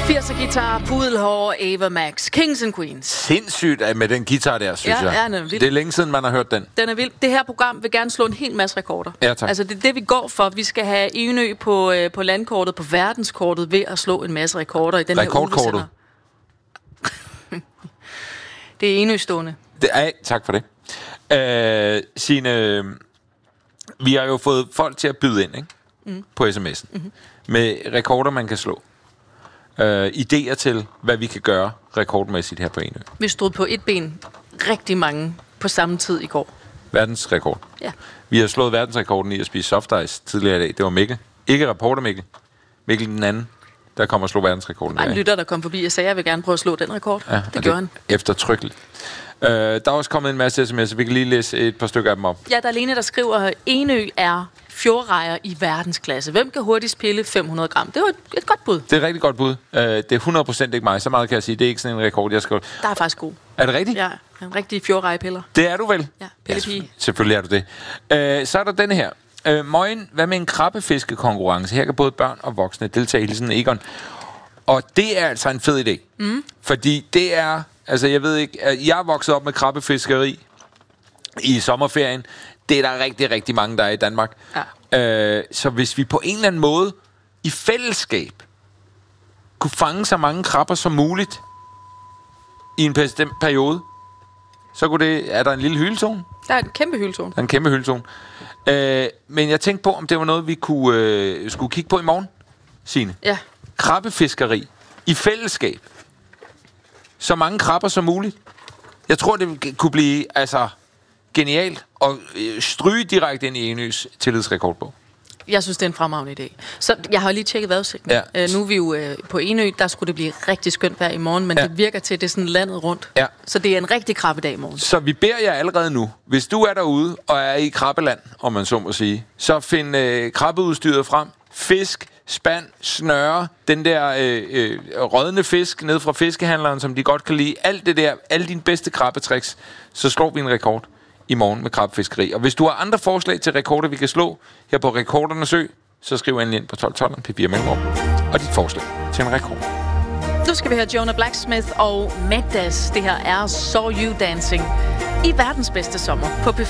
80'er guitar, pudelhår, Ava Max, Kings and Queens. Sindssygt med den guitar der, synes jeg. Ja, den er vild. Det er længe siden, man har hørt den. Den er vild. Det her program vil gerne slå en hel masse rekorder. Ja, tak. Altså, det er det, vi går for. Vi skal have Enø på landkortet, på verdenskortet, ved at slå en masse rekorder i den Rekordkortet. her Det er enøstående. Tak for det. Signe, vi har jo fået folk til at byde ind, ikke? På sms'en. Med rekorder, man kan slå. Idéer til, hvad vi kan gøre rekordmæssigt her på Enø. Vi stod på et ben rigtig mange på samme tid i går. Verdensrekord. Ja. Vi har slået verdensrekorden i at spise soft ice tidligere i dag. Det var Mikkel. Ikke reporter Mikkel. Mikkel den anden, der kommer og slog verdensrekorden. Der er en lytter, der kom forbi og sagde, at jeg vil gerne prøve at slå den rekord. Ja, det gjorde han. Eftertrykkeligt. Der er også kommet en masse sms'er. Vi kan lige læse et par stykker af dem op. Ja, der er Lene, der skriver, Enø er fjordrejer i verdensklasse. Hvem kan hurtigst pille 500 gram? Det var et godt bud. Det er et rigtig godt bud. Det er 100% ikke mig. Så meget kan jeg sige. Det er ikke sådan en rekord, jeg skal... Der er faktisk god. Er det rigtigt? Ja, en rigtig fjordrejepiller. Det er du vel? Ja, pillepige. Ja, selvfølgelig er du det. Så er der denne her. Møgen, hvad med en krabbefiskekonkurrence? Her kan både børn og voksne deltage. Hilsen Egon. Og det er altså en fed idé. Fordi det er... Altså, jeg ved ikke... Jeg er vokset op med krabbefiskeri i sommerferien. Det er der rigtig, rigtig mange, der er i Danmark. Ja. Så hvis vi på en eller anden måde i fællesskab kunne fange så mange krabber som muligt i en bestemt periode, så kunne det... Er der en lille hyletone? Der er en kæmpe hyletone. Der er en kæmpe hyletone. Men jeg tænkte på, om det var noget, vi skulle kigge på i morgen, Signe. Ja. Krabbefiskeri i fællesskab. Så mange krabber som muligt. Jeg tror, det kunne blive genialt at stryge direkte ind i Enøs tillidsrekordbog. Jeg synes, det er en fremragende idé. Så jeg har lige tjekket vejrudsigten. Ja. Nu er vi jo på Enø, der skulle det blive rigtig skønt vejr i morgen, men det virker til, at det er sådan landet rundt. Ja. Så det er en rigtig krabbedag i morgen. Så vi beder jer allerede nu, hvis du er derude og er i krabbeland, om man så må sige, så find krabbeudstyret frem. Fisk, spand, snøre, den der rådne fisk ned fra fiskehandleren, som de godt kan lide. Alt det der, alle dine bedste krabbetricks, så slår vi en rekord i morgen med krabbefiskeri. Og hvis du har andre forslag til rekorder, vi kan slå her på Rekordernes Ø, så skriv endelig ind på 1212 P4 Mellemrum og dit forslag til en rekord. Nu skal vi høre Jonah Blacksmith og Magdas. Det her er Saw You Dancing i verdens bedste sommer på P4.